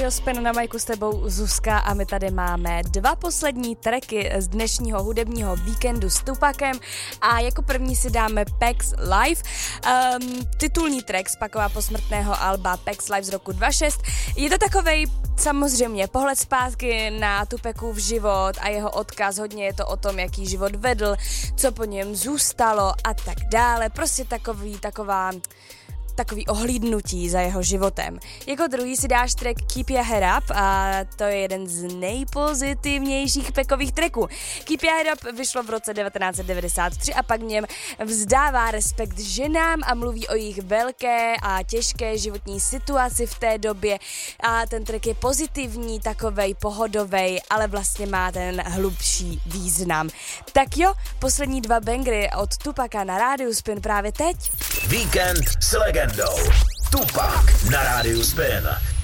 Radio Spin, na majku s tebou Zuzka a my tady máme 2 poslední tracky z dnešního hudebního víkendu s Tupakem a jako první si dáme Pax Live, titulní track z Pakova posmrtného alba Pax Live z roku 2006. Je to takovej samozřejmě pohled zpátky na Tupacův život a jeho odkaz, hodně je to o tom, jaký život vedl, co po něm zůstalo a tak dále, prostě takový ohlídnutí za jeho životem. Jako druhý si dáš track Keep Your Head Up a to je jeden z nejpozitivnějších Pacových tracků. Keep Your Head Up vyšlo v roce 1993 a pak v něm vzdává respekt ženám a mluví o jejich velké a těžké životní situaci v té době a ten track je pozitivní, takovej pohodovej, ale vlastně má ten hlubší význam. Tak jo, poslední 2 bangry od Tupaka na rádiu Spin právě teď. Víkend s legendou. Tupac na rádiu Spin.